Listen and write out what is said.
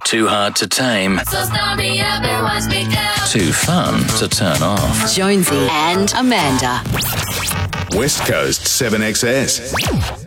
Too hard to tame. So start me up and watch me go. Too fun to turn off. Jonesy and Amanda. West Coast 7XS.